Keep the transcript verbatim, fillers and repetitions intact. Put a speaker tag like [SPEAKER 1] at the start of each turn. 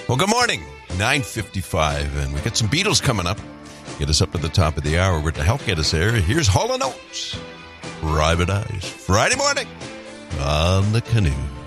[SPEAKER 1] Well, good morning. nine fifty-five, and we got some Beatles coming up. Get us up to the top of the hour. We're to help get us there. Here's Hall and Oates. Private Eyes. Friday morning on the Canoe.